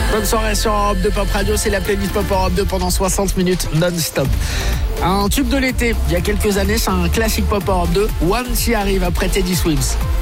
Bonne soirée sur Europe 2 Pop Radio, c'est la playlist Pop Europe 2 pendant 60 minutes non-stop. Un tube de l'été, il y a quelques années, c'est un classique Pop Europe 2. Once y arrive après Teddy Swims.